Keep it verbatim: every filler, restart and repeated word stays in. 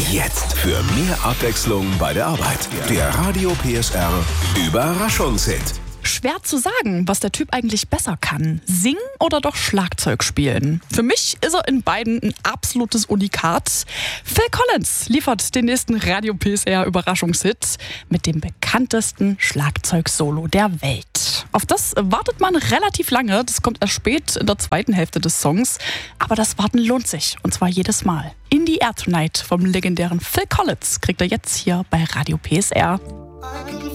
Jetzt für mehr Abwechslung bei der Arbeit. Der Radio P S R Überraschungshit. Schwer zu sagen, was der Typ eigentlich besser kann. Singen oder doch Schlagzeug spielen? Für mich ist er in beiden ein absolutes Unikat. Phil Collins liefert den nächsten Radio P S R Überraschungshit mit dem bekanntesten Schlagzeug-Solo der Welt. Auf das wartet man relativ lange. Das kommt erst spät in der zweiten Hälfte des Songs. Aber das Warten lohnt sich. Und zwar jedes Mal. In the Air Tonight vom legendären Phil Collins kriegt er jetzt hier bei Radio P S R.